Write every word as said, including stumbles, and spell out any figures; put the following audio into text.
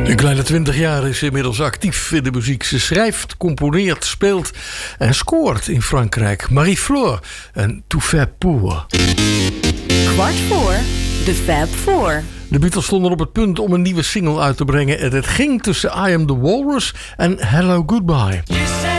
Een kleine twintig jaar is ze inmiddels actief in de muziek. Ze schrijft, componeert, speelt en scoort in Frankrijk. Marie-Flore en Tout fait pour. Kwart voor de Fab Four. De Beatles stonden op het punt om een nieuwe single uit te brengen. En het ging tussen I Am The Walrus en Hello Goodbye.